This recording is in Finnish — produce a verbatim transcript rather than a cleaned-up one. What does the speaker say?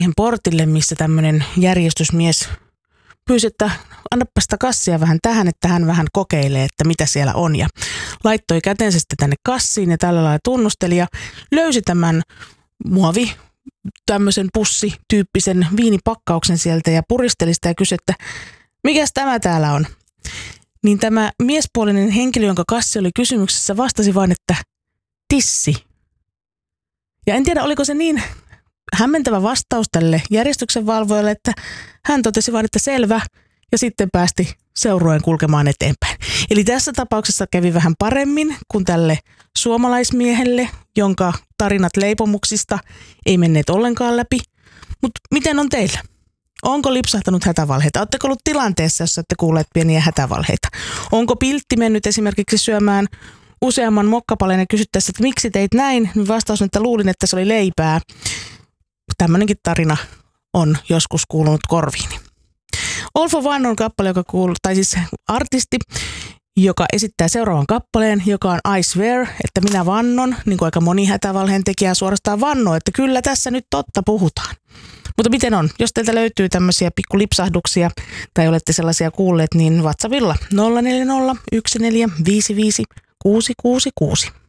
siihen portille, missä tämmöinen järjestysmies pyysi, että annapa sitä kassia vähän tähän, että hän vähän kokeilee, että mitä siellä on. Ja laittoi kätensä sitten tänne kassiin ja tällä lailla tunnusteli ja löysi tämän muovi, tämmöisen pussityyppisen viinipakkauksen sieltä ja puristeli sitä ja kysyi, että mikäs tämä täällä on? Niin tämä miespuolinen henkilö, jonka kassi oli kysymyksessä, vastasi vain, että tissi. Ja en tiedä, oliko se niin hämmentävä vastaus tälle järjestyksenvalvojalle, että hän totesi vain, että selvä, ja sitten päästi seurueen kulkemaan eteenpäin. Eli tässä tapauksessa kävi vähän paremmin kuin tälle suomalaismiehelle, jonka tarinat leipomuksista ei menneet ollenkaan läpi. Mutta miten on teillä? Onko lipsahtanut hätävalheita? Oletteko ollut tilanteessa, jossa olette kuulleet pieniä hätävalheita? Onko piltti mennyt esimerkiksi syömään useamman mokkapaleen ja kysyttäessä, että miksi teit näin? Niin vastaus on, että luulin, että se oli leipää. Tämmöinenkin tarina on joskus kuulunut korviini. All for One on kappale, joka kuuluu, tai siis artisti, joka esittää seuraavan kappaleen, joka on I swear, että minä vannon, niin kuin aika moni hätävalheen tekijä suorastaan vannoo, että kyllä tässä nyt totta puhutaan. Mutta miten on? Jos teiltä löytyy tämmöisiä pikkulipsahduksia tai olette sellaisia kuulleet, niin WhatsAppilla nolla neljä nolla yksi neljä viisi viisi kuusi kuusi kuusi.